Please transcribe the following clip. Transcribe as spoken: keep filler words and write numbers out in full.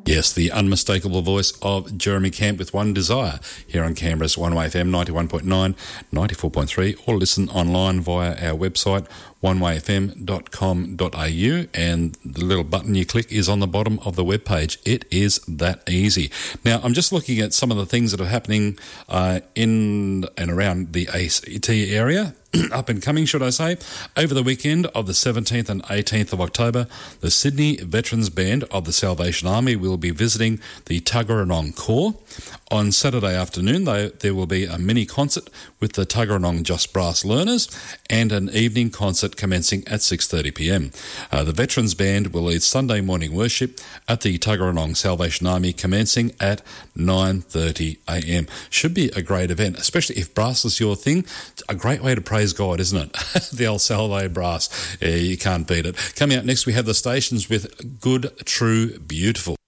Yes, the unmistakable voice of Jeremy Camp with One Desire here on Canberra's One Way F M ninety-one point nine, ninety-four point three, or listen online via our website one way f m dot com dot a u, and the little button you click is on the bottom of the webpage. It is that easy. Now, I'm just looking at some of the things that are happening uh, in and around the A C T area. Up and coming, should I say. Over the weekend of the seventeenth and eighteenth of October, the Sydney Veterans Band of the Salvation Army will be visiting the Tuggeranong Corps. On Saturday afternoon, they, there will be a mini concert with the Tuggeranong Just Brass Learners and an evening concert commencing at six thirty p m. Uh, the Veterans Band will lead Sunday morning worship at the Tuggeranong Salvation Army commencing at nine thirty a m. Should be a great event, especially if brass is your thing. A great way to praise God, isn't it? The old Salve brass. Yeah, you can't beat it. Coming up next, we have the stations with Good, True, Beautiful.